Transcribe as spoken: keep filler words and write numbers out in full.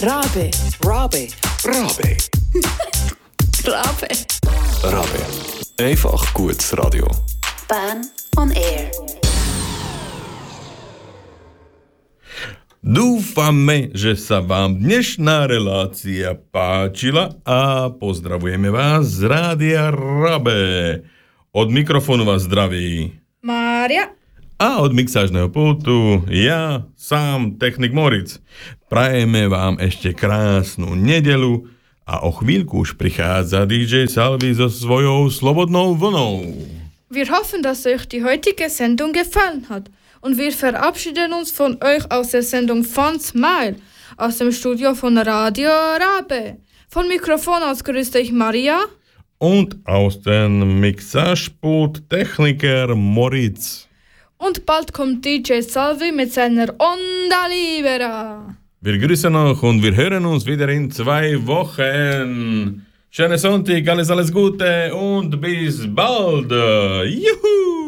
Rabe. Rabe. Rabe. Rabe. Rabe. Einfach gutes Radio. Bern on Air. Dúfame, že sa vám dnešná relácia páčila a pozdravujeme vás z Rádia Rabe. Od mikrofónu vás zdraví Mária a od mixážneho pultu ja, sám, technik Moritz. Prajeme vám ešte krásnu nedeľu a o chvíľku už prichádza dý džej Salvi so svojou slobodnou vlnou. Wir hoffen, dass euch die heutige Sendung gefallen hat. Und wir verabschieden uns von euch aus der Sendung von Smile, aus dem Studio von Radio Rabe. Von Mikrofon aus grüßt euch Maria. Und aus dem Mixagepult Techniker Moritz. Und bald kommt dý džej Salvi mit seiner Onda Libera. Wir grüßen euch und wir hören uns wieder in zwei Wochen. Schönen Sonntag, alles, alles Gute und bis bald. Juhu!